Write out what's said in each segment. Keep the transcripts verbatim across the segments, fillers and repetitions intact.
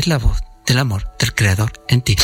es la voz del amor del Creador en ti.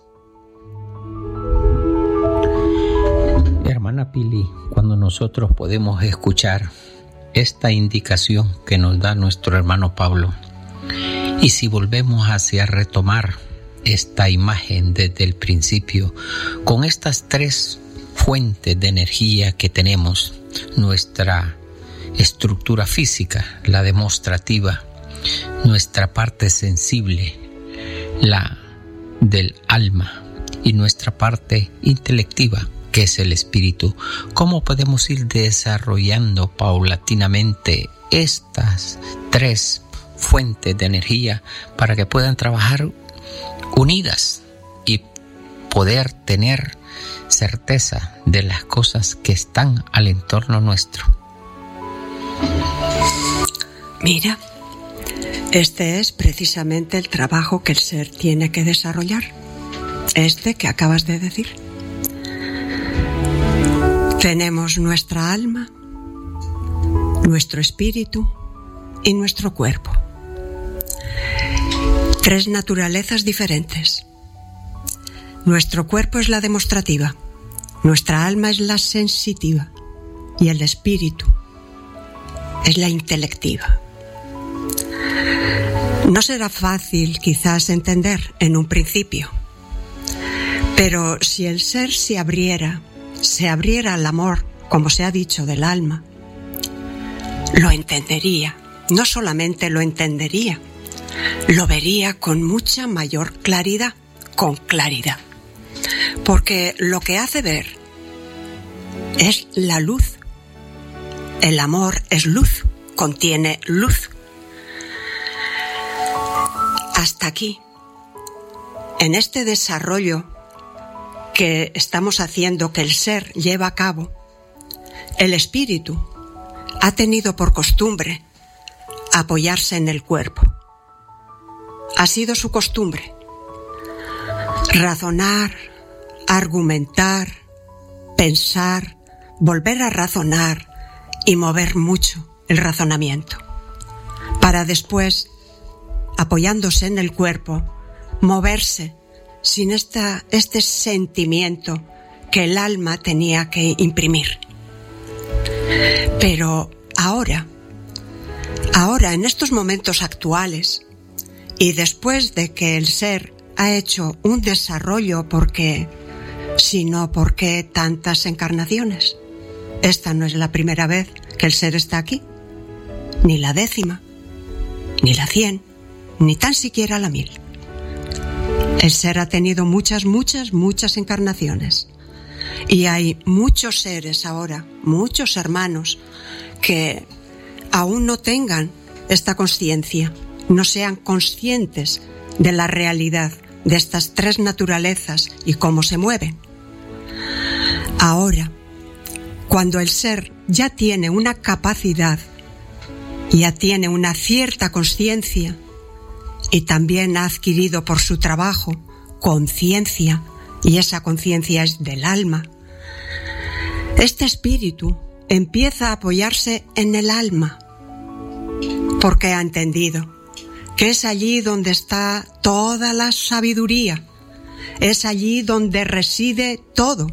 Hermana Pili, cuando nosotros podemos escuchar esta indicación que nos da nuestro hermano Pablo, y si volvemos hacia retomar esta imagen desde el principio, con estas tres fuentes de energía que tenemos, nuestra estructura física, la demostrativa, nuestra parte sensible, la del alma, y nuestra parte intelectiva, que es el espíritu, ¿cómo podemos ir desarrollando paulatinamente estas tres fuentes de energía para que puedan trabajar unidas y poder tener certeza de las cosas que están al entorno nuestro? Mira, este es precisamente el trabajo que el ser tiene que desarrollar, este que acabas de decir. Tenemos nuestra alma, nuestro espíritu y nuestro cuerpo. Tres naturalezas diferentes. Nuestro cuerpo es la demostrativa, nuestra alma es la sensitiva y el espíritu es la intelectiva. No será fácil quizás entender en un principio, pero si el ser se abriera, se abriera al amor, como se ha dicho, del alma, lo entendería. No solamente lo entendería, lo vería con mucha mayor claridad, con claridad. Porque lo que hace ver es la luz. El amor es luz, contiene luz. Hasta aquí, en este desarrollo que estamos haciendo, que el ser lleva a cabo, el espíritu ha tenido por costumbre apoyarse en el cuerpo. Ha sido su costumbre razonar, argumentar, pensar, volver a razonar y mover mucho el razonamiento, para después, apoyándose en el cuerpo, moverse sin esta, este sentimiento que el alma tenía que imprimir. Pero ahora, ahora en estos momentos actuales, y después de que el ser ha hecho un desarrollo, porque, si no, ¿por qué tantas encarnaciones? Esta no es la primera vez que el ser está aquí, ni la décima, ni la cien, ni tan siquiera la mil. El ser ha tenido muchas, muchas, muchas encarnaciones. Y hay muchos seres ahora, muchos hermanos, que aún no tengan esta consciencia, no sean conscientes de la realidad de estas tres naturalezas y cómo se mueven. Ahora, cuando el ser ya tiene una capacidad, ya tiene una cierta consciencia, y también ha adquirido por su trabajo conciencia, y esa conciencia es del alma, este espíritu empieza a apoyarse en el alma, porque ha entendido que es allí donde está toda la sabiduría, es allí donde reside todo.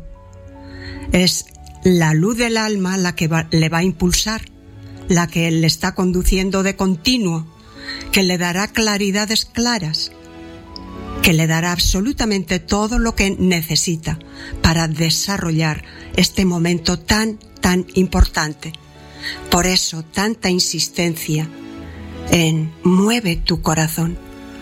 Es la luz del alma la que va, le va a impulsar, la que le está conduciendo de continuo, que le dará claridades claras, que le dará absolutamente todo lo que necesita para desarrollar este momento tan, tan importante. Por eso, tanta insistencia en mueve tu corazón.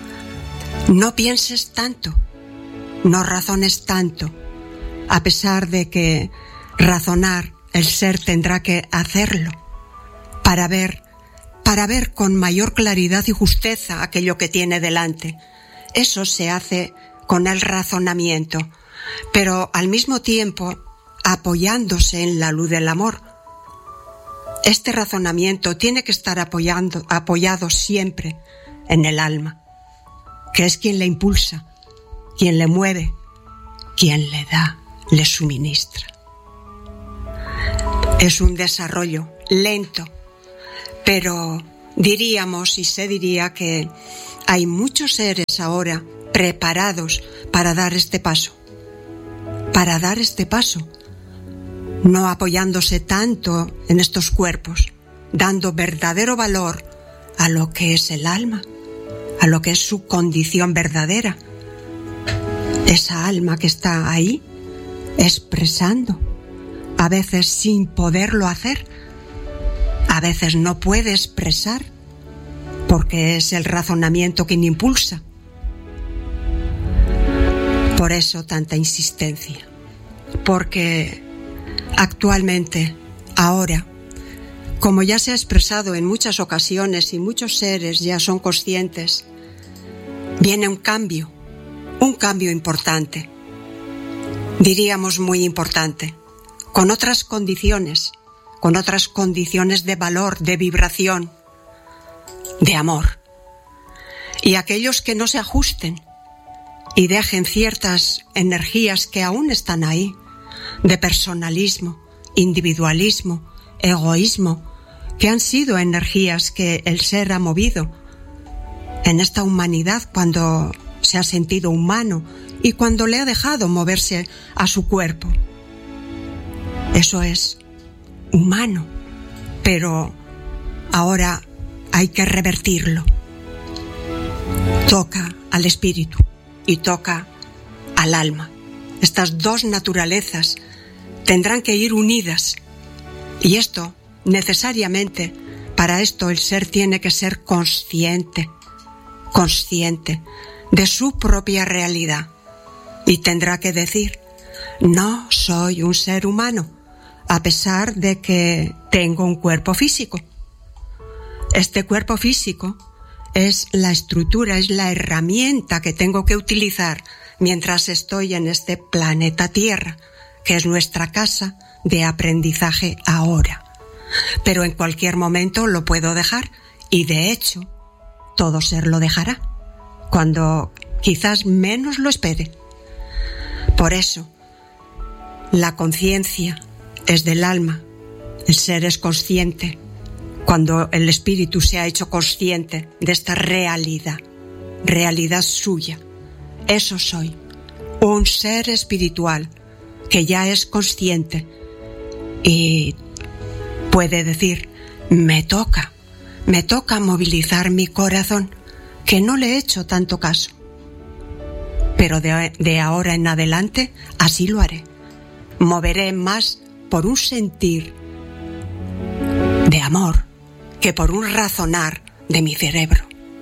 No pienses tanto, no razones tanto, a pesar de que razonar el ser tendrá que hacerlo para ver, para ver con mayor claridad y justeza aquello que tiene delante. Eso se hace con el razonamiento, pero al mismo tiempo apoyándose en la luz del amor. Este razonamiento tiene que estar apoyando, apoyado siempre en el alma, que es quien le impulsa, quien le mueve, quien le da, le suministra. Es un desarrollo lento, pero diríamos y se diría que hay muchos seres ahora preparados para dar este paso, para dar este paso, no apoyándose tanto en estos cuerpos, dando verdadero valor a lo que es el alma, a lo que es su condición verdadera, esa alma que está ahí expresando, a veces sin poderlo hacer, a veces no puede expresar, porque es el razonamiento quien impulsa. Por eso tanta insistencia, porque actualmente, ahora, como ya se ha expresado en muchas ocasiones y muchos seres ya son conscientes, viene un cambio, un cambio importante, diríamos muy importante, con otras condiciones, con otras condiciones de valor, de vibración, de amor. Y aquellos que no se ajusten y dejen ciertas energías que aún están ahí, de personalismo, individualismo, egoísmo, que han sido energías que el ser ha movido en esta humanidad cuando se ha sentido humano y cuando le ha dejado moverse a su cuerpo. Eso es humano, pero ahora hay que revertirlo. Toca al espíritu y toca al alma. Estas dos naturalezas tendrán que ir unidas. Y esto, necesariamente, para esto el ser tiene que ser consciente, consciente de su propia realidad. Y tendrá que decir, no soy un ser humano, a pesar de que tengo un cuerpo físico. Este cuerpo físico es la estructura, es la herramienta que tengo que utilizar mientras estoy en este planeta Tierra, que es nuestra casa de aprendizaje ahora. Pero en cualquier momento lo puedo dejar y, de hecho, todo ser lo dejará, cuando quizás menos lo espere. Por eso, la conciencia es del alma, el ser es consciente, cuando el espíritu se ha hecho consciente de esta realidad, realidad suya. Eso soy, un ser espiritual que ya es consciente y puede decir, me toca, me toca movilizar mi corazón, que no le he hecho tanto caso. Pero de, de ahora en adelante así lo haré. Moveré más por un sentir de amor que por un razonar de mi cerebro.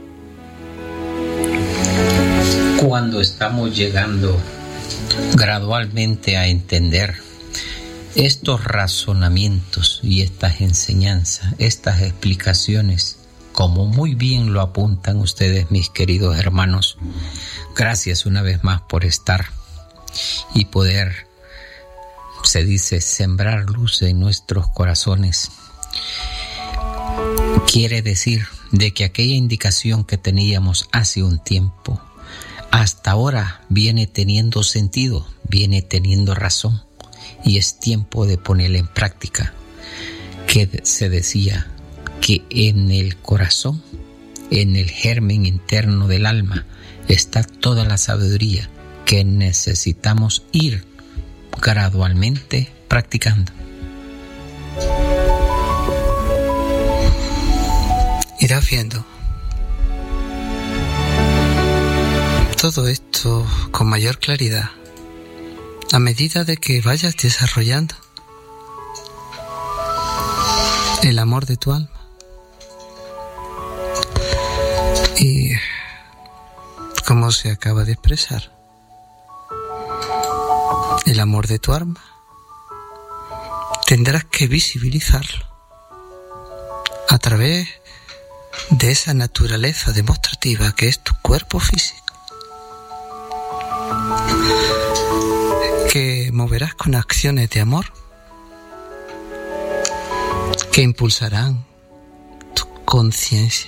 Cuando estamos llegando gradualmente a entender estos razonamientos y estas enseñanzas, estas explicaciones, como muy bien lo apuntan ustedes, mis queridos hermanos, gracias una vez más por estar y poder, se dice, sembrar luz en nuestros corazones. Quiere decir de que aquella indicación que teníamos hace un tiempo, hasta ahora viene teniendo sentido, viene teniendo razón, y es tiempo de ponerla en práctica. Que se decía que en el corazón, en el germen interno del alma, está toda la sabiduría que necesitamos ir gradualmente practicando. Irás viendo todo esto con mayor claridad a medida de que vayas desarrollando el amor de tu alma. Y como se acaba de expresar, el amor de tu alma tendrás que visibilizarlo a través de esa naturaleza demostrativa que es tu cuerpo físico, que moverás con acciones de amor que impulsarán tu conciencia.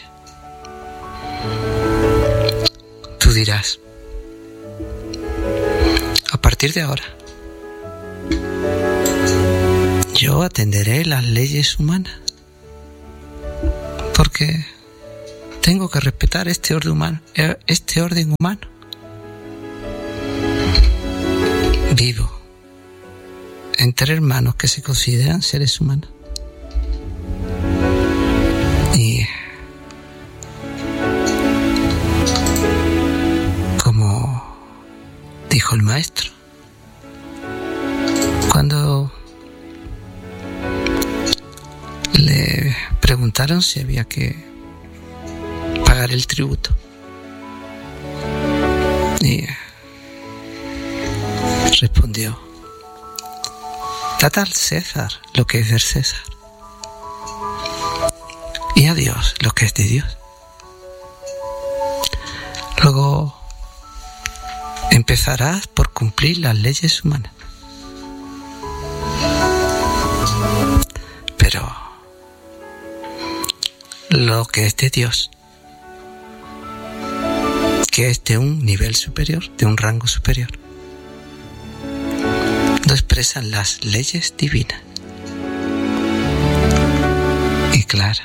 Tú dirás, a partir de ahora, yo atenderé las leyes humanas, porque tengo que respetar este orden humano, este orden humano. Vivo entre hermanos que se consideran seres humanos. Y como dijo el maestro, cuando le preguntaron si había que pagar el tributo, y respondió: dad al César lo que es del César, y a Dios lo que es de Dios. Luego empezarás por cumplir las leyes humanas. Pero lo que es de Dios, que es de un nivel superior, de un rango superior, no expresan las leyes divinas. Y claro,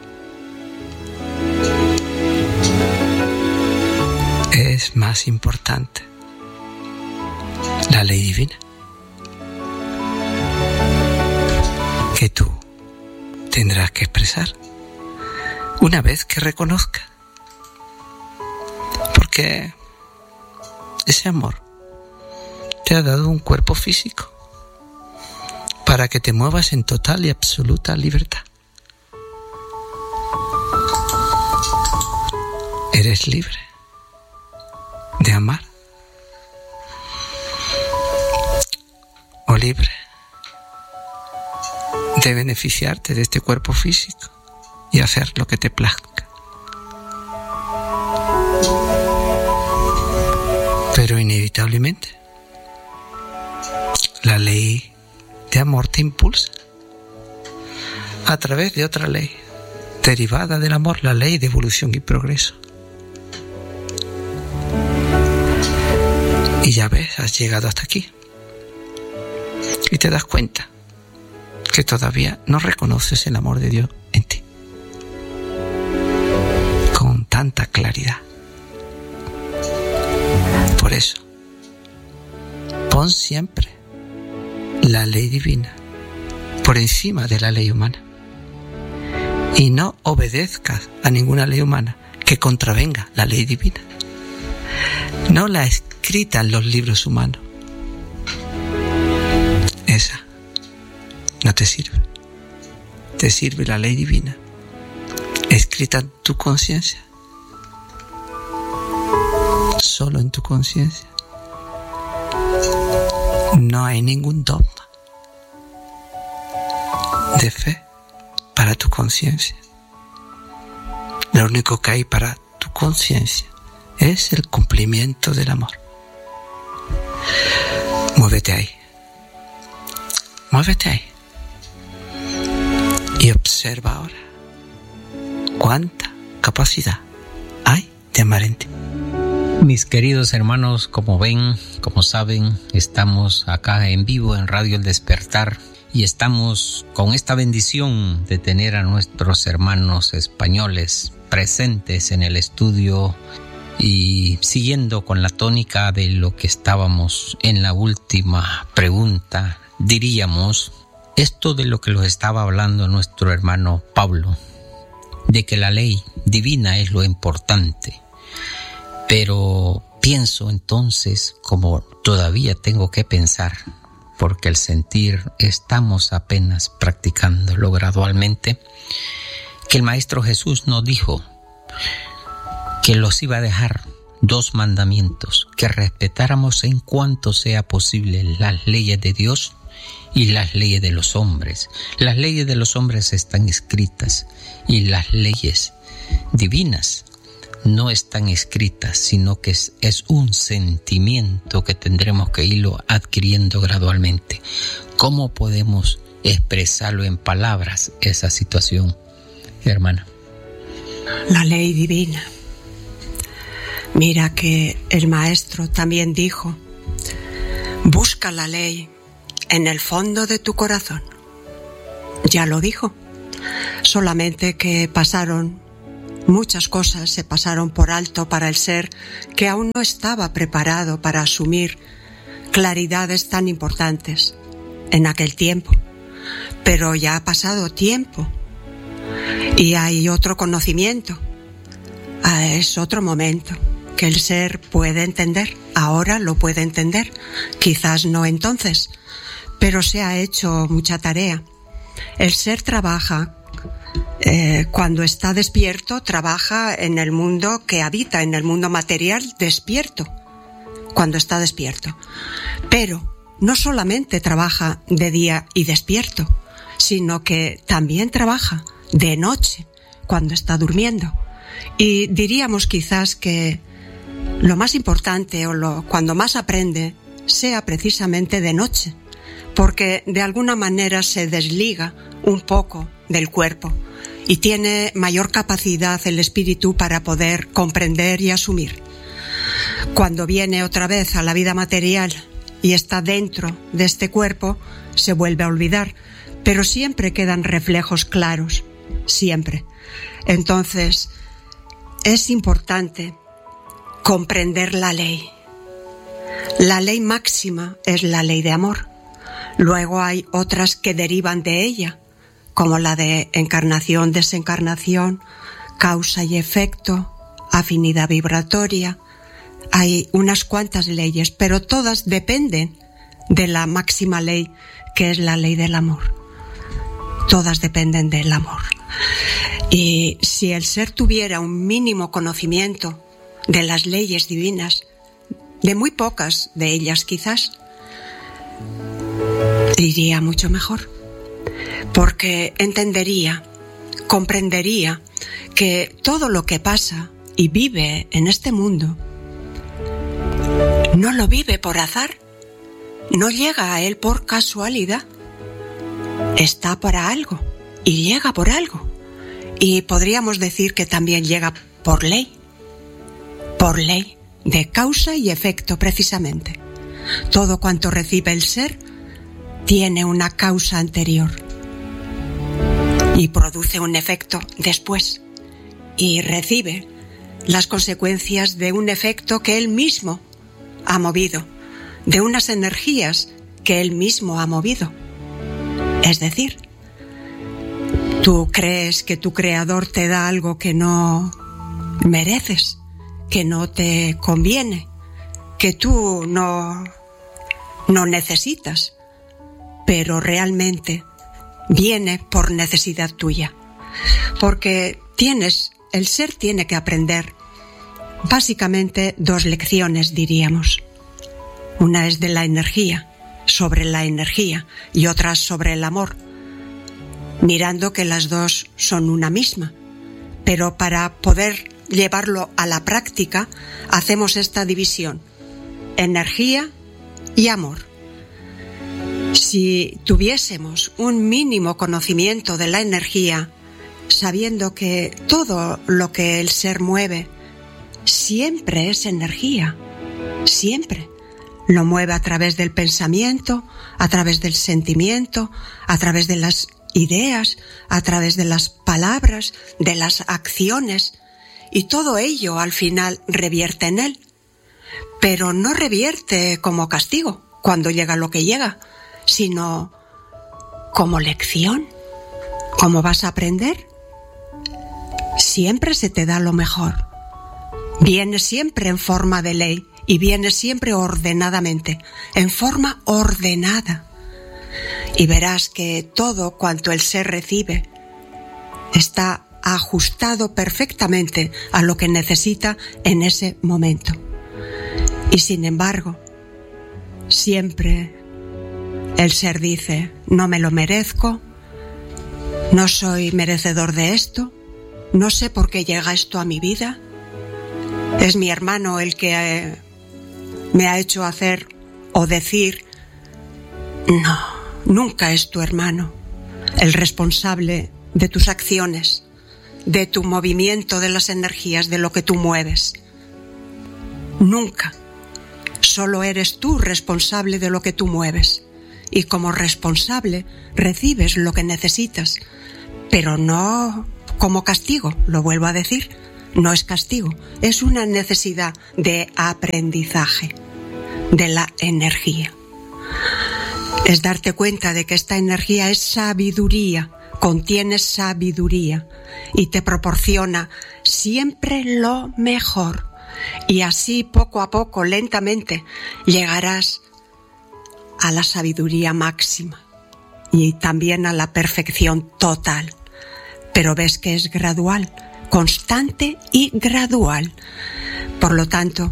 es más importante la ley divina que tú tendrás que expresar una vez que reconozca, porque ese amor te ha dado un cuerpo físico para que te muevas en total y absoluta libertad. Eres libre de amar o libre de beneficiarte de este cuerpo físico y hacer lo que te plazca. Pero inevitablemente la ley de amor te impulsa a través de otra ley derivada del amor, la ley de evolución y progreso. Y ya ves, has llegado hasta aquí y te das cuenta que todavía no reconoces el amor de Dios en ti con tanta claridad. Por eso, pon siempre la ley divina por encima de la ley humana y no obedezcas a ninguna ley humana que contravenga la ley divina. No la escrita en los libros humanos. Esa no te sirve. Te sirve la ley divina, escrita en tu conciencia, solo en tu conciencia. No hay ningún dogma de fe para tu conciencia. Lo único que hay para tu conciencia es el cumplimiento del amor. Muévete ahí. Muévete ahí. Y observa ahora cuánta capacidad hay de amar en ti. Mis queridos hermanos, como ven, como saben, estamos acá en vivo en Radio El Despertar y estamos con esta bendición de tener a nuestros hermanos españoles presentes en el estudio y siguiendo con la tónica de lo que estábamos en la última pregunta, diríamos esto de lo que nos estaba hablando nuestro hermano Pablo, de que la ley divina es lo importante. Pero pienso entonces, como todavía tengo que pensar, porque el sentir estamos apenas practicándolo gradualmente, que el Maestro Jesús nos dijo que los iba a dejar dos mandamientos, que respetáramos en cuanto sea posible las leyes de Dios y las leyes de los hombres. Las leyes de los hombres están escritas y las leyes divinas no están escritas, sino que es, es un sentimiento que tendremos que irlo adquiriendo gradualmente. ¿Cómo podemos expresarlo en palabras esa situación, hermana? La ley divina. Mira que el Maestro también dijo: busca la ley en el fondo de tu corazón. Ya lo dijo, solamente que pasaron Muchas cosas se pasaron por alto para el ser que aún no estaba preparado para asumir claridades tan importantes en aquel tiempo. Pero ya ha pasado tiempo y hay otro conocimiento. Es otro momento que el ser puede entender. Ahora lo puede entender. Quizás no entonces, pero se ha hecho mucha tarea. El ser trabaja. Eh, cuando está despierto, trabaja en el mundo que habita, en el mundo material despierto, cuando está despierto. Pero no solamente trabaja de día y despierto, sino que también trabaja de noche, cuando está durmiendo. Y diríamos quizás que lo más importante o lo, cuando más aprende sea precisamente de noche, porque de alguna manera se desliga un poco del cuerpo y tiene mayor capacidad el espíritu para poder comprender y asumir. Cuando viene otra vez a la vida material y está dentro de este cuerpo, se vuelve a olvidar, pero siempre quedan reflejos claros, siempre. Entonces, es importante comprender la ley. La ley máxima es la ley de amor. Luego hay otras que derivan de ella, como la de encarnación, desencarnación, causa y efecto, afinidad vibratoria. Hay unas cuantas leyes, pero todas dependen de la máxima ley, que es la ley del amor. Todas dependen del amor. Y si el ser tuviera un mínimo conocimiento de las leyes divinas, de muy pocas de ellas quizás, iría mucho mejor, porque entendería, comprendería que todo lo que pasa y vive en este mundo no lo vive por azar, no llega a él por casualidad, está para algo y llega por algo, y podríamos decir que también llega por ley, por ley de causa y efecto precisamente. Todo cuanto recibe el ser tiene una causa anterior y produce un efecto después, y recibe las consecuencias de un efecto que él mismo ha movido, de unas energías que él mismo ha movido. Es decir, tú crees que tu creador te da algo que no mereces, que no te conviene, que tú no, no necesitas, pero realmente viene por necesidad tuya, porque tienes, el ser tiene que aprender básicamente dos lecciones, diríamos. Una es de la energía, sobre la energía, y otra sobre el amor, mirando que las dos son una misma. Pero para poder llevarlo a la práctica, hacemos esta división: energía y amor. Si tuviésemos un mínimo conocimiento de la energía, sabiendo que todo lo que el ser mueve siempre es energía, siempre lo mueve a través del pensamiento, a través del sentimiento, a través de las ideas, a través de las palabras, de las acciones, y todo ello al final revierte en él. Pero no revierte como castigo cuando llega lo que llega, sino como lección. ¿Cómo vas a aprender? Siempre se te da lo mejor. Viene siempre en forma de ley y viene siempre ordenadamente, en forma ordenada. Y verás que todo cuanto el ser recibe está ajustado perfectamente a lo que necesita en ese momento. Y sin embargo, siempre el ser dice: no me lo merezco, no soy merecedor de esto, no sé por qué llega esto a mi vida, es mi hermano el que eh, me ha hecho hacer o decir. No, nunca es tu hermano el responsable de tus acciones, de tu movimiento de las energías, de lo que tú mueves. Nunca. Solo eres tú responsable de lo que tú mueves. Y como responsable recibes lo que necesitas, pero no como castigo, lo vuelvo a decir, no es castigo, es una necesidad de aprendizaje de la energía. Es darte cuenta de que esta energía es sabiduría, contiene sabiduría y te proporciona siempre lo mejor. Y así poco a poco, lentamente, llegarás a la sabiduría máxima y también a la perfección total. Pero ves que es gradual, constante y gradual. Por lo tanto,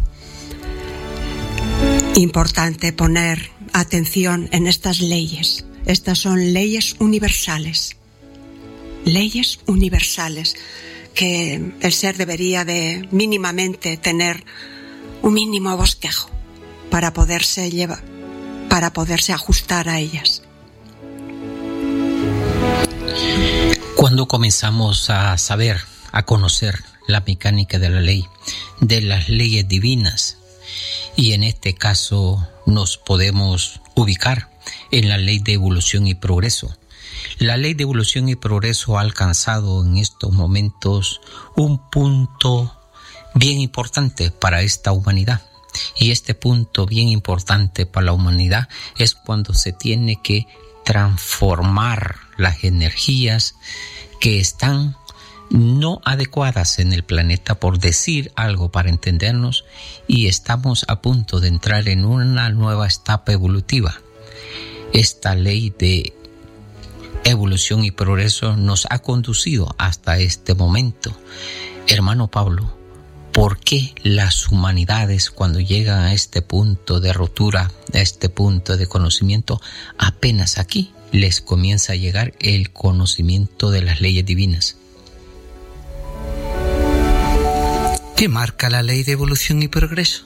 importante poner atención en estas leyes. Estas son leyes universales. Leyes universales que el ser debería de mínimamente tener un mínimo bosquejo para poderse llevar, para poderse ajustar a ellas. Cuando comenzamos a saber, a conocer la mecánica de la ley, de las leyes divinas, y en este caso nos podemos ubicar en la ley de evolución y progreso. La ley de evolución y progreso ha alcanzado en estos momentos un punto bien importante para esta humanidad. Y este punto bien importante para la humanidad es cuando se tiene que transformar las energías que están no adecuadas en el planeta, por decir algo para entendernos, y estamos a punto de entrar en una nueva etapa evolutiva. Esta ley de evolución y progreso nos ha conducido hasta este momento. Hermano Pablo, ¿por qué las humanidades, cuando llegan a este punto de rotura, a este punto de conocimiento, apenas aquí les comienza a llegar el conocimiento de las leyes divinas? ¿Qué marca la ley de evolución y progreso?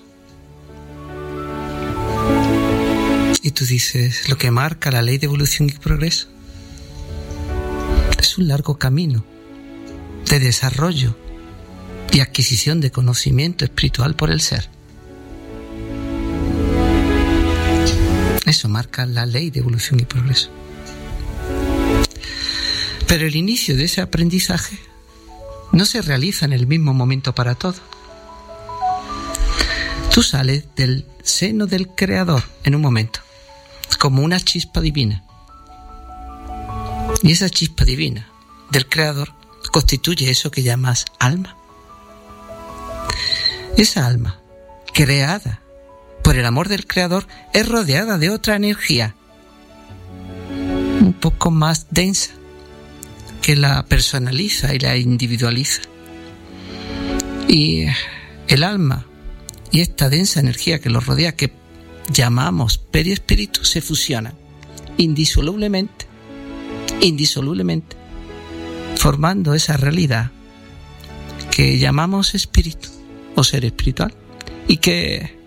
Y tú dices, lo que marca la ley de evolución y progreso es un largo camino de desarrollo y adquisición de conocimiento espiritual por el ser. Eso marca la ley de evolución y progreso. Pero el inicio de ese aprendizaje no se realiza en el mismo momento para todos. Tú sales del seno del Creador en un momento, como una chispa divina. Y esa chispa divina del Creador constituye eso que llamas alma. Esa alma, creada por el amor del Creador, es rodeada de otra energía, un poco más densa, que la personaliza y la individualiza. Y el alma y esta densa energía que los rodea, que llamamos perispíritu, se fusionan indisolublemente, indisolublemente, formando esa realidad que llamamos espíritu o ser espiritual, y que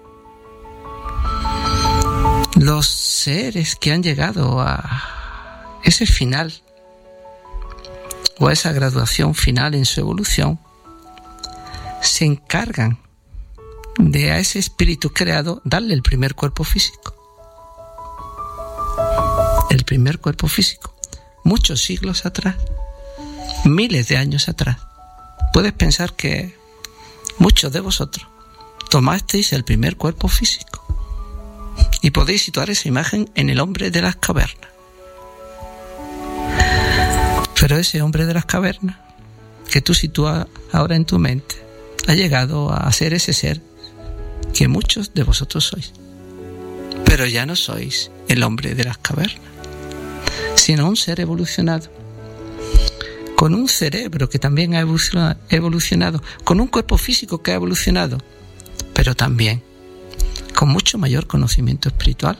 los seres que han llegado a ese final o a esa graduación final en su evolución se encargan de a ese espíritu creado darle el primer cuerpo físico. El primer cuerpo físico. Muchos siglos atrás, miles de años atrás, puedes pensar que muchos de vosotros tomasteis el primer cuerpo físico y podéis situar esa imagen en el hombre de las cavernas. Pero ese hombre de las cavernas que tú sitúas ahora en tu mente ha llegado a ser ese ser que muchos de vosotros sois. Pero ya no sois el hombre de las cavernas, sino un ser evolucionado, con un cerebro que también ha evolucionado, con un cuerpo físico que ha evolucionado, pero también con mucho mayor conocimiento espiritual.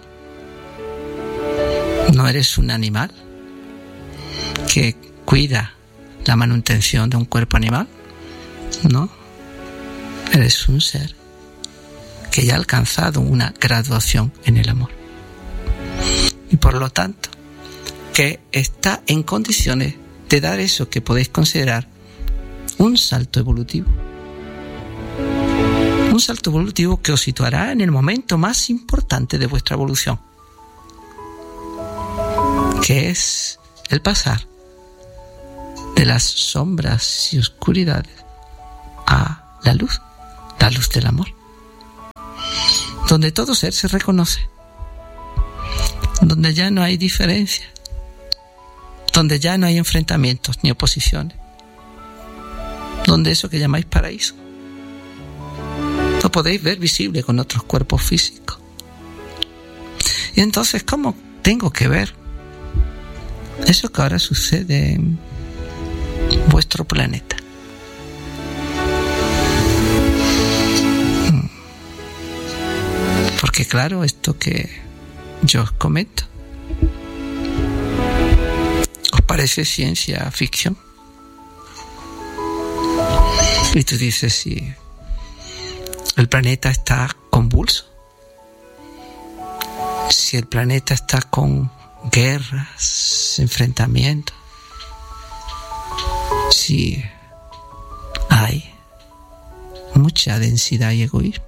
No eres un animal que cuida la manutención de un cuerpo animal, no, eres un ser que ya ha alcanzado una graduación en el amor y por lo tanto que está en condiciones de dar eso que podéis considerar un salto evolutivo, un salto evolutivo que os situará en el momento más importante de vuestra evolución, que es el pasar de las sombras y oscuridades a la luz, la luz del amor, donde todo ser se reconoce, donde ya no hay diferencia, donde ya no hay enfrentamientos ni oposiciones, donde eso que llamáis paraíso lo podéis ver visible con otros cuerpos físicos. Y entonces, ¿cómo tengo que ver eso que ahora sucede en vuestro planeta? Porque claro, esto que yo os comento, ¿os parece ciencia ficción? Y tú dices, si el planeta está convulso, si el planeta está con guerras, enfrentamientos, si hay mucha densidad y egoísmo,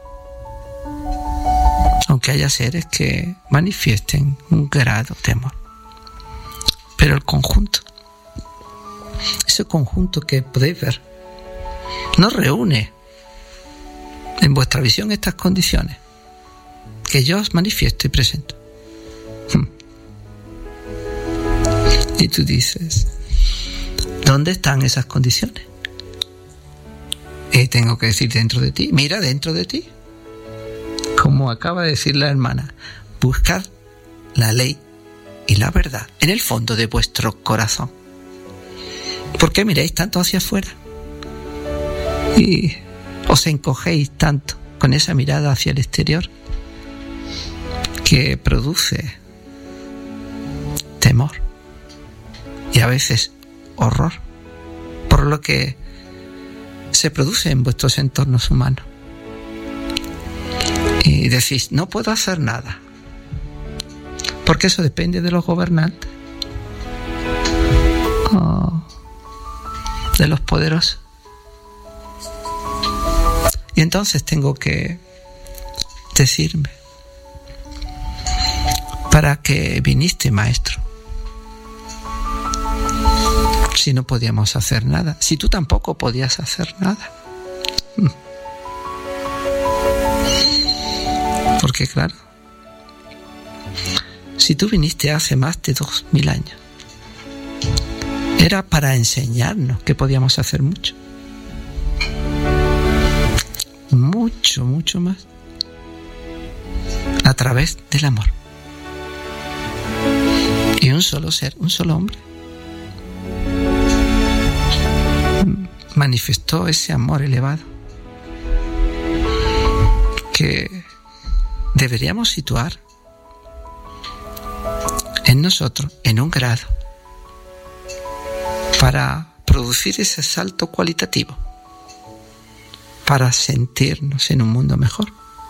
aunque haya seres que manifiesten un grado de amor, pero el conjunto, ese conjunto que podéis ver, no reúne en vuestra visión estas condiciones que yo os manifiesto y presento. Y tú dices, ¿dónde están esas condiciones? Y tengo que decir, dentro de ti. Mira, dentro de ti. Como acaba de decir la hermana, buscar la ley y la verdad en el fondo de vuestro corazón. ¿Por qué miráis tanto hacia afuera? Y os encogéis tanto con esa mirada hacia el exterior que produce temor y a veces horror por lo que se produce en vuestros entornos humanos. Y decís, no puedo hacer nada, porque eso depende de los gobernantes, oh, de los poderosos. Y entonces tengo que decirme, ¿para qué viniste, maestro? Si no podíamos hacer nada, si tú tampoco podías hacer nada. Porque claro, si tú viniste hace más de dos mil años, era para enseñarnos que podíamos hacer mucho. Mucho, mucho más. A través del amor. Y un solo ser, un solo hombre, manifestó ese amor elevado que deberíamos situar en nosotros en un grado para producir ese salto cualitativo, para sentirnos en un mundo mejor.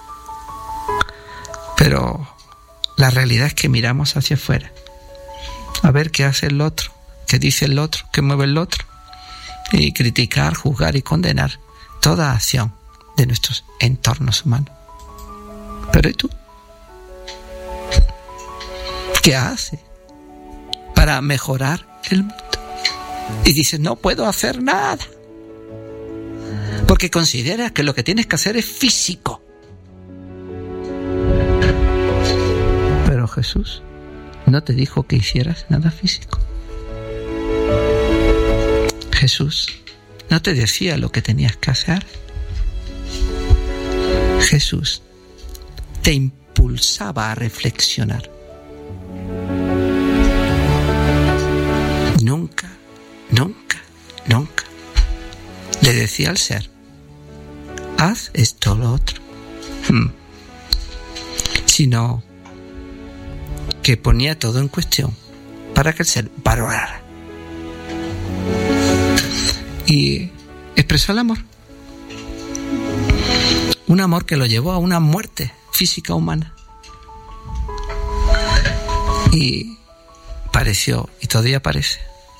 Pero la realidad es que miramos hacia afuera a ver qué hace el otro, qué dice el otro, qué mueve el otro, y criticar, juzgar y condenar toda acción de nuestros entornos humanos. Pero ¿y tú? ¿Qué haces para mejorar el mundo? Y dices, no puedo hacer nada, porque consideras que lo que tienes que hacer es físico. Pero Jesús no te dijo que hicieras nada físico. Jesús no te decía lo que tenías que hacer. Jesús te impulsaba a reflexionar. Nunca, nunca, nunca le decía al ser, haz esto o lo otro. Hmm. Sino que ponía todo en cuestión para que el ser valorara y expresó el amor. Un amor que lo llevó a una muerte física humana. Y pareció, y todavía parece,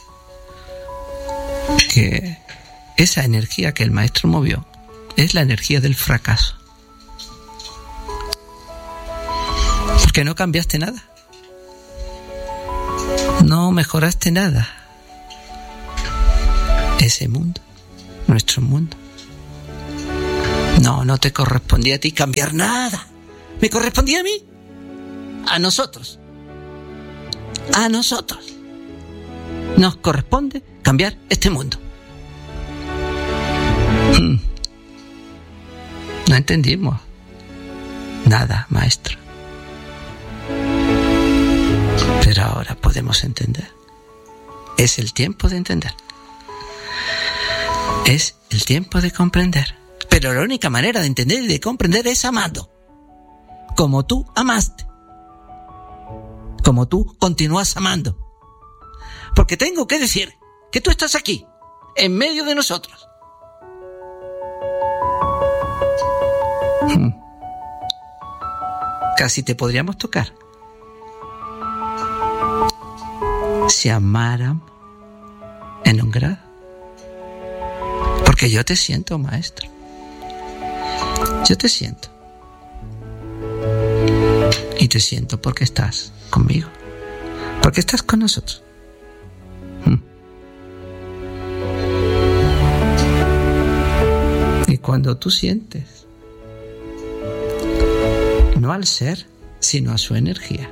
que esa energía que el maestro movió es la energía del fracaso. Porque no cambiaste nada. No mejoraste nada. ese mundo, nuestro mundo. No, no te correspondía a ti cambiar nada. Me correspondía a mí, a nosotros, a nosotros. Nos corresponde cambiar este mundo. Hmm. No entendimos nada, maestro. Pero ahora podemos entender. Es el tiempo de entender. Es el tiempo de comprender. Pero la única manera de entender y de comprender es amando. Como tú amaste. Como tú continúas amando. Porque tengo que decir que tú estás aquí, en medio de nosotros. Hmm. Casi te podríamos tocar. Si amaran en un grado. Porque yo te siento, maestro. Yo te siento. Y te siento porque estás conmigo. Porque estás con nosotros. ¿Mm? Y cuando tú sientes, no al ser, sino a su energía.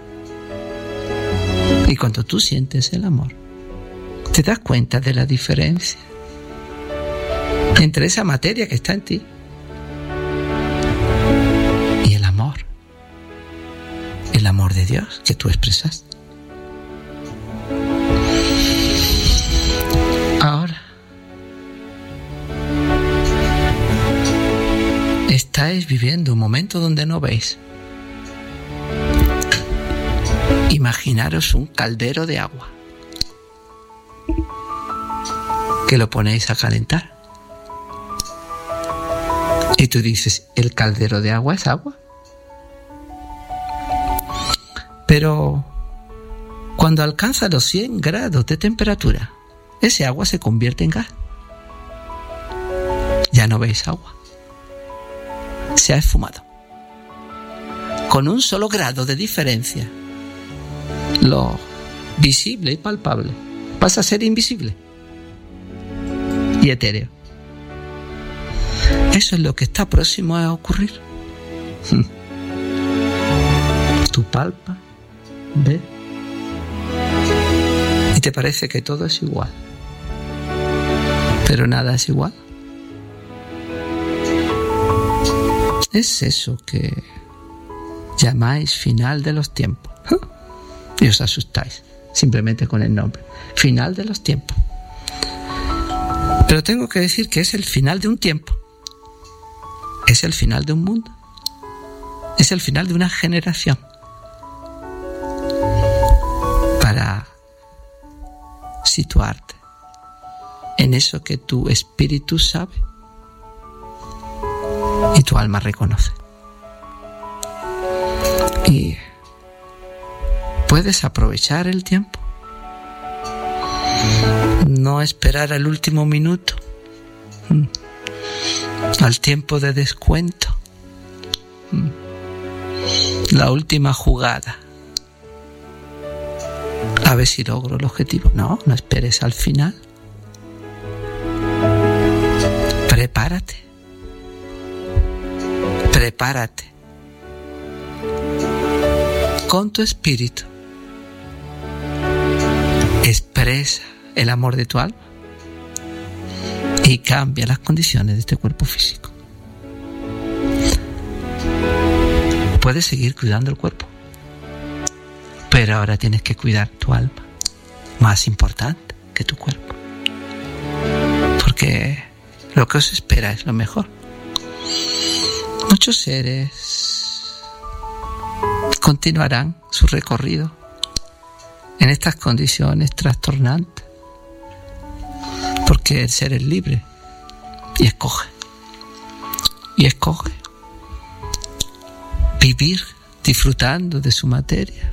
Y cuando tú sientes el amor, te das cuenta de la diferencia entre esa materia que está en ti y el amor. El amor de Dios que tú expresaste. Ahora, estáis viviendo un momento donde no veis. Imaginaros un caldero de agua que lo ponéis a calentar. Y tú dices, ¿el caldero de agua es agua? Pero cuando alcanza los cien grados de temperatura, ese agua se convierte en gas. Ya no veis agua. Se ha esfumado. Con un solo grado de diferencia, lo visible y palpable pasa a ser invisible y etéreo. Eso es lo que está próximo a ocurrir. Tú palpas, ves, y te parece que todo es igual, pero nada es igual. Es eso que llamáis final de los tiempos. Y os asustáis simplemente con el nombre. Final de los tiempos. Pero tengo que decir que es el final de un tiempo. Es el final de un mundo. Es el final de una generación. Para situarte en eso que tu espíritu sabe y tu alma reconoce. Y puedes aprovechar el tiempo. No esperar al último minuto, al tiempo de descuento, la última jugada. A ver si logro el objetivo. No, no esperes al final. Prepárate. Prepárate. Con tu espíritu. Expresa el amor de tu alma y cambia las condiciones de este cuerpo físico. Puedes seguir cuidando el cuerpo, pero ahora tienes que cuidar tu alma, más importante que tu cuerpo, porque lo que os espera es lo mejor. Muchos seres continuarán su recorrido en estas condiciones trastornantes, porque el ser es libre y escoge, y escoge vivir disfrutando de su materia,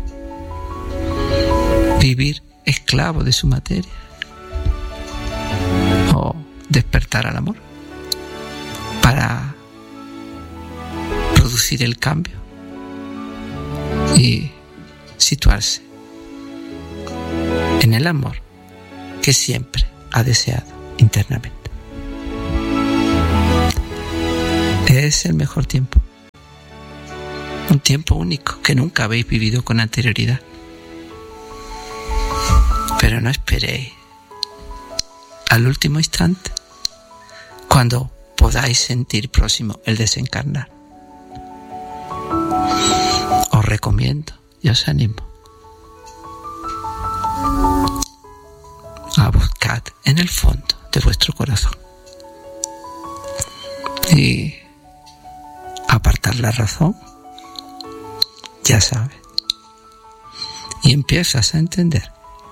vivir esclavo de su materia, o despertar al amor para producir el cambio y situarse en el amor que siempre ha deseado. internamente. Es el mejor tiempo. Un tiempo único que nunca habéis vivido con anterioridad. Pero no esperéis al último instante, cuando podáis sentir próximo el desencarnar. Os recomiendo y os animo a buscar en el fondo de vuestro corazón y apartar la razón, ya sabes, y empiezas a entender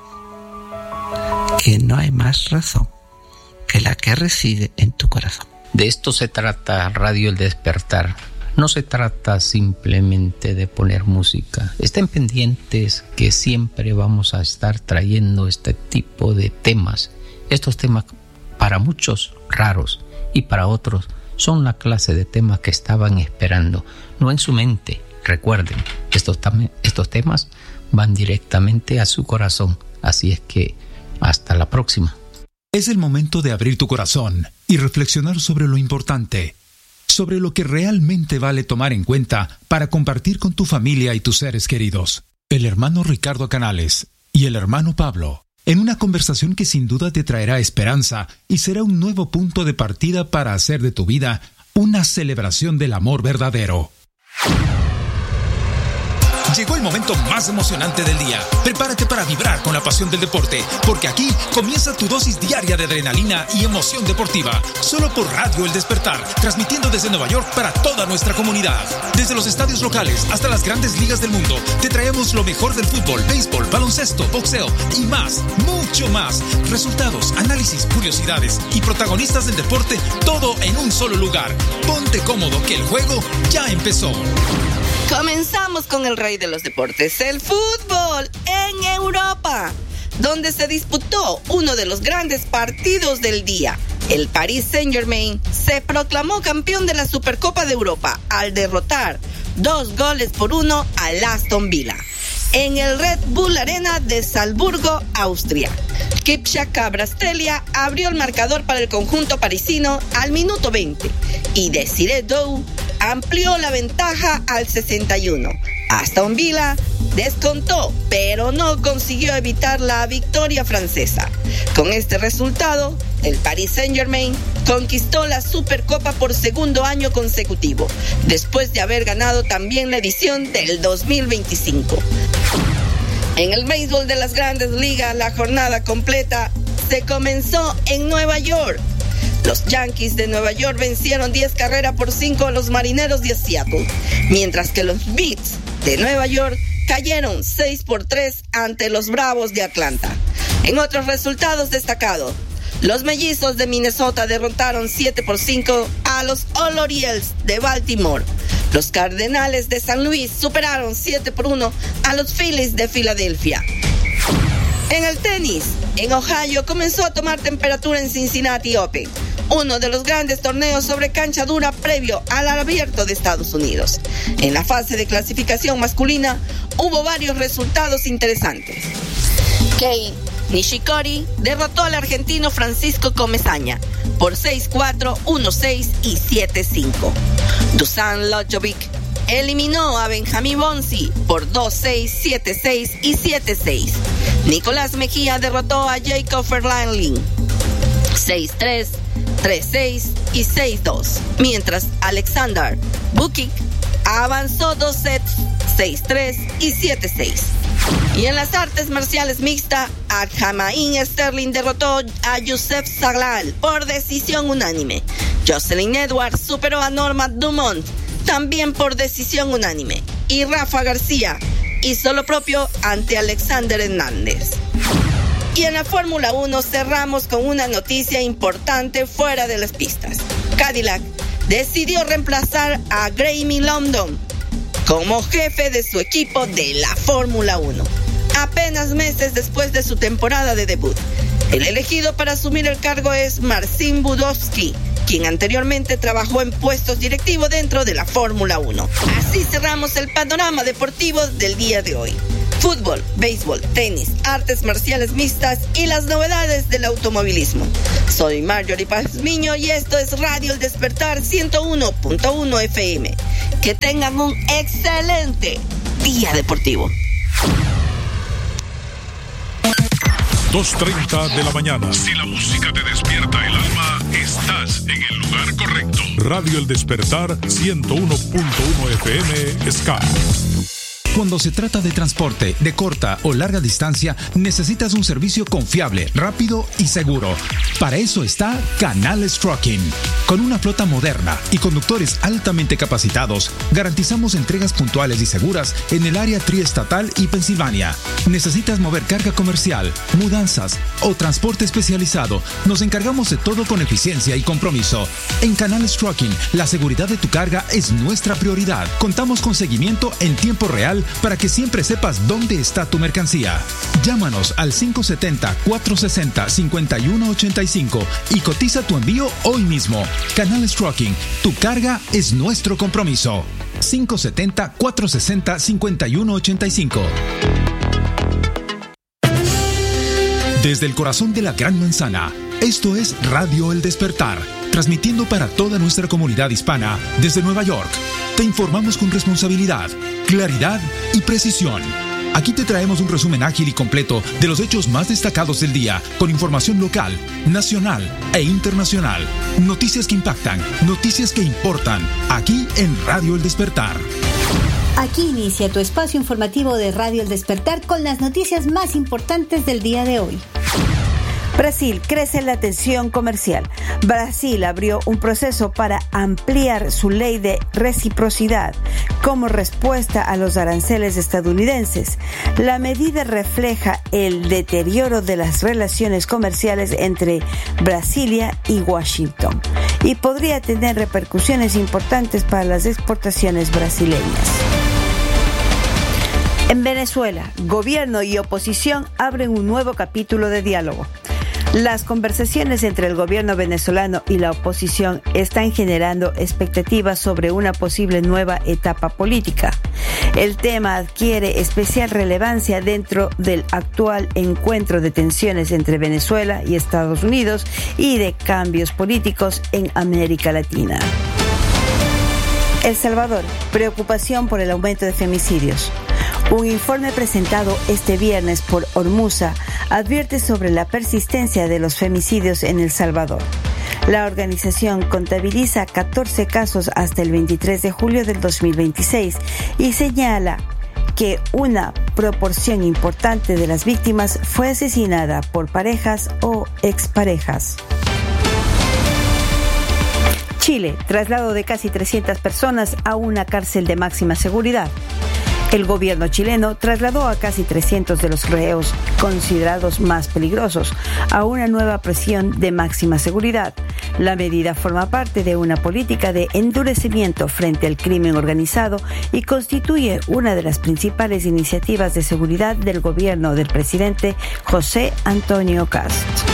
que no hay más razón que la que reside en tu corazón. De esto se trata Radio El Despertar. No se trata simplemente de poner música. Estén pendientes que siempre vamos a estar trayendo este tipo de temas. Estos temas para muchos raros y para otros son la clase de temas que estaban esperando, no en su mente. Recuerden, estos, tam- estos temas van directamente a su corazón. Así es que hasta la próxima. Es el momento de abrir tu corazón y reflexionar sobre lo importante, sobre lo que realmente vale tomar en cuenta para compartir con tu familia y tus seres queridos. El hermano Ricardo Canales y el hermano Pablo, en una conversación que sin duda te traerá esperanza y será un nuevo punto de partida para hacer de tu vida una celebración del amor verdadero. Llegó el momento más emocionante del día. Prepárate para vibrar con la pasión del deporte, porque aquí comienza tu dosis diaria de adrenalina y emoción deportiva, solo por Radio El Despertar, transmitiendo desde Nueva York para toda nuestra comunidad. Desde los estadios locales hasta las grandes ligas del mundo, te traemos lo mejor del fútbol, béisbol, baloncesto, boxeo y más, mucho más. Resultados, análisis, curiosidades y protagonistas del deporte, todo en un solo lugar. Ponte cómodo que el juego ya empezó. Comenzamos con el rey de los deportes, el fútbol en Europa, donde se disputó uno de los grandes partidos del día. El Paris Saint-Germain se proclamó campeón de la Supercopa de Europa al derrotar dos goles por uno al Aston Villa en el Red Bull Arena de Salzburgo, Austria. Kipcha Kvaratskhelia abrió el marcador para el conjunto parisino al minuto veinte y Desiree Doué amplió la ventaja al sesenta y uno. Aston Villa descontó, pero no consiguió evitar la victoria francesa. Con este resultado, el Paris Saint-Germain conquistó la Supercopa por segundo año consecutivo, después de haber ganado también la edición del dos mil veinticinco. En el béisbol de las Grandes Ligas, la jornada completa se comenzó en Nueva York. Los Yankees de Nueva York vencieron diez carreras por cinco a los Marineros de Seattle, mientras que los Mets de Nueva York cayeron seis por tres ante los Bravos de Atlanta. En otros resultados destacados, los Mellizos de Minnesota derrotaron siete por cinco a los Orioles de Baltimore. Los Cardenales de San Luis superaron siete por uno a los Phillies de Filadelfia. En el tenis, en Ohio comenzó a tomar temperatura en Cincinnati Open, uno de los grandes torneos sobre cancha dura previo al Abierto de Estados Unidos. En la fase de clasificación masculina hubo varios resultados interesantes. Kei Nishikori derrotó al argentino Francisco Comesaña por seis cuatro, uno seis y siete cinco. Dusan Lajovic eliminó a Benjamín Bonzi por dos seis, siete seis y siete seis. Nicolás Mejía derrotó a Jacob Verlaine seis tres, tres seis y seis dos, mientras Alexander Bukik avanzó dos sets, seis tres y siete seis. Y en las artes marciales mixtas, Aljamain Sterling derrotó a Youssef Zalal por decisión unánime. Jocelyn Edwards superó a Norma Dumont también por decisión unánime. Y Rafa García hizo lo propio ante Alexander Hernández. Y en la Fórmula uno cerramos con una noticia importante fuera de las pistas. Cadillac decidió reemplazar a Graeme London como jefe de su equipo de la Fórmula uno, apenas meses después de su temporada de debut. El elegido para asumir el cargo es Marcin Budowski, quien anteriormente trabajó en puestos directivos dentro de la Fórmula uno. Así cerramos el panorama deportivo del día de hoy. Fútbol, béisbol, tenis, artes marciales mixtas y las novedades del automovilismo. Soy Marjorie Pazmiño y esto es Radio El Despertar ciento uno punto uno F M. Que tengan un excelente día deportivo. dos treinta de la mañana. Si la música te despierta el alma, estás en el lugar correcto. Radio El Despertar ciento uno punto uno F M Sky. Cuando se trata de transporte de corta o larga distancia, necesitas un servicio confiable, rápido y seguro. Para eso está Canales Trucking. Con una flota moderna y conductores altamente capacitados, garantizamos entregas puntuales y seguras en el área triestatal y Pensilvania. ¿Necesitas mover carga comercial, mudanzas o transporte especializado? Nos encargamos de todo con eficiencia y compromiso. En Canales Trucking, la seguridad de tu carga es nuestra prioridad. Contamos con seguimiento en tiempo real para que siempre sepas dónde está tu mercancía. Llámanos al cinco siete cero, cuatro seis cero, cinco uno ocho cinco y cotiza tu envío hoy mismo. Canales Trucking, tu carga es nuestro compromiso. cinco siete cero, cuatro seis cero, cinco uno ocho cinco. Desde el corazón de la Gran Manzana, esto es Radio El Despertar, transmitiendo para toda nuestra comunidad hispana desde Nueva York. Te informamos con responsabilidad, claridad y precisión. Aquí te traemos un resumen ágil y completo de los hechos más destacados del día, con información local, nacional e internacional. Noticias que impactan, noticias que importan, aquí en Radio El Despertar. Aquí inicia tu espacio informativo de Radio El Despertar con las noticias más importantes del día de hoy. Brasil crece la tensión comercial. Brasil abrió un proceso para ampliar su ley de reciprocidad como respuesta a los aranceles estadounidenses. La medida refleja el deterioro de las relaciones comerciales entre Brasilia y Washington y podría tener repercusiones importantes para las exportaciones brasileñas. En Venezuela, gobierno y oposición abren un nuevo capítulo de diálogo. Las conversaciones entre el gobierno venezolano y la oposición están generando expectativas sobre una posible nueva etapa política. El tema adquiere especial relevancia dentro del actual encuentro de tensiones entre Venezuela y Estados Unidos y de cambios políticos en América Latina. El Salvador, preocupación por el aumento de femicidios. Un informe presentado este viernes por Ormuza advierte sobre la persistencia de los femicidios en El Salvador. La organización contabiliza catorce casos hasta el veintitrés de julio del dos mil veintiséis y señala que una proporción importante de las víctimas fue asesinada por parejas o exparejas. Chile, traslado de casi trescientas personas a una cárcel de máxima seguridad. El gobierno chileno trasladó a casi trescientos de los reos considerados más peligrosos a una nueva prisión de máxima seguridad. La medida forma parte de una política de endurecimiento frente al crimen organizado y constituye una de las principales iniciativas de seguridad del gobierno del presidente José Antonio Kast.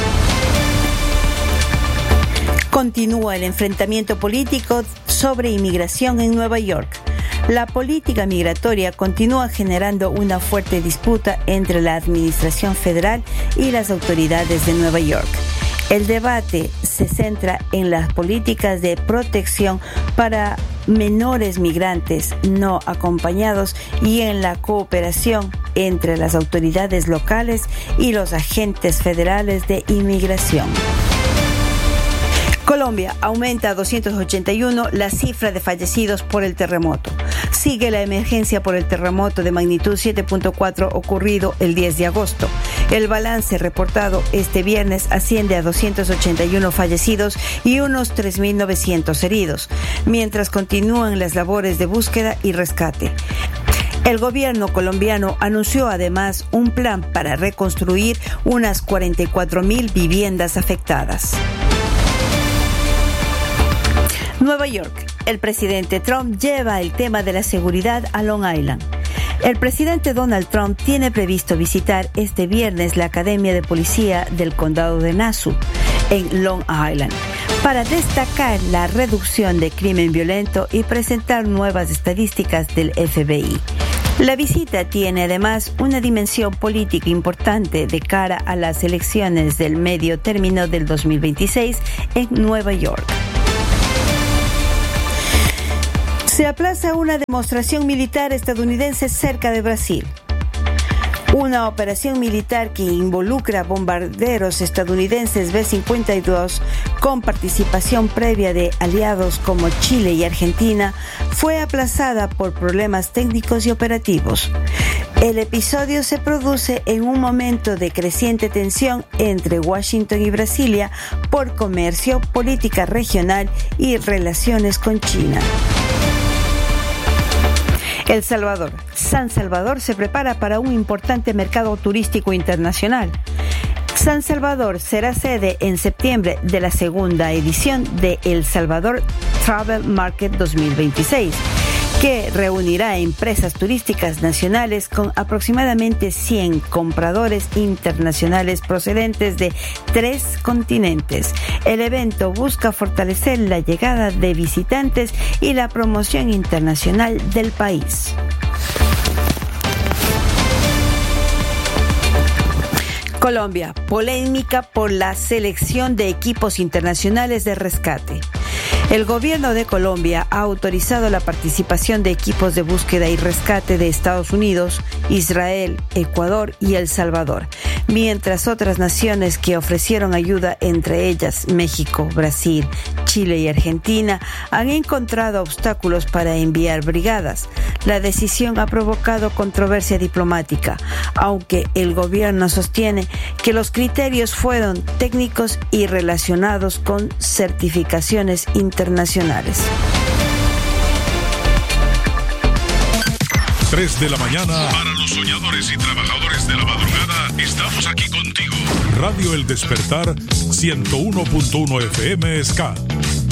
Continúa el enfrentamiento político sobre inmigración en Nueva York. La política migratoria continúa generando una fuerte disputa entre la administración federal y las autoridades de Nueva York. El debate se centra en las políticas de protección para menores migrantes no acompañados y en la cooperación entre las autoridades locales y los agentes federales de inmigración. Colombia aumenta a doscientos ochenta y uno la cifra de fallecidos por el terremoto. Sigue la emergencia por el terremoto de magnitud siete punto cuatro ocurrido el diez de agosto. El balance reportado este viernes asciende a doscientos ochenta y uno fallecidos y unos tres mil novecientos heridos, mientras continúan las labores de búsqueda y rescate. El gobierno colombiano anunció además un plan para reconstruir unas cuarenta y cuatro mil viviendas afectadas. Nueva York. El presidente Trump lleva el tema de la seguridad a Long Island. El presidente Donald Trump tiene previsto visitar este viernes la Academia de Policía del Condado de Nassau, en Long Island, para destacar la reducción de crimen violento y presentar nuevas estadísticas del F B I. La visita tiene además una dimensión política importante de cara a las elecciones del medio término del dos mil veintiséis en Nueva York. Se aplaza una demostración militar estadounidense cerca de Brasil. Una operación militar que involucra bombarderos estadounidenses B cincuenta y dos con participación previa de aliados como Chile y Argentina fue aplazada por problemas técnicos y operativos. El episodio se produce en un momento de creciente tensión entre Washington y Brasilia por comercio, política regional y relaciones con China. El Salvador. San Salvador se prepara para un importante mercado turístico internacional. San Salvador será sede en septiembre de la segunda edición de El Salvador Travel Market dos mil veintiséis, que reunirá a empresas turísticas nacionales con aproximadamente cien compradores internacionales procedentes de tres continentes. El evento busca fortalecer la llegada de visitantes y la promoción internacional del país. Colombia, polémica por la selección de equipos internacionales de rescate. El gobierno de Colombia ha autorizado la participación de equipos de búsqueda y rescate de Estados Unidos, Israel, Ecuador y El Salvador, mientras otras naciones que ofrecieron ayuda, entre ellas México, Brasil, Chile y Argentina, han encontrado obstáculos para enviar brigadas. La decisión ha provocado controversia diplomática, aunque el gobierno sostiene que los criterios fueron técnicos y relacionados con certificaciones internacionales. tres de la mañana. Para los soñadores y trabajadores de la madrugada, estamos aquí contigo. Radio El Despertar, ciento uno punto uno F M Ska.